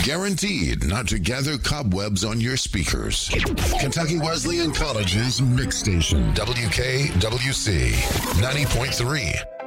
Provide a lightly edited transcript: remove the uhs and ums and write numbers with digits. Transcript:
guaranteed not to gather cobwebs on your speakers. Kentucky Wesleyan College's Mix Station, WKWC 90.3.